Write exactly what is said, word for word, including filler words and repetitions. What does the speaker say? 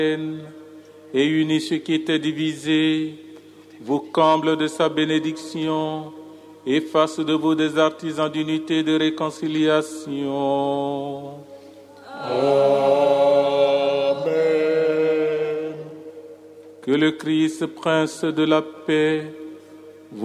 et unit ce qui était divisé, vous comble de sa bénédiction et fasse de vous des artisans d'unité et de réconciliation. Amen. Que le Christ, Prince de la paix,